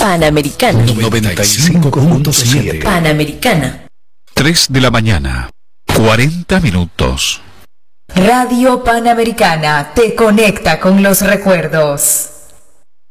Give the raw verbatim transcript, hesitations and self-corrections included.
Panamericana. noventa y cinco punto siete. Panamericana. tres de la mañana. cuarenta minutos. Radio Panamericana te conecta con los recuerdos.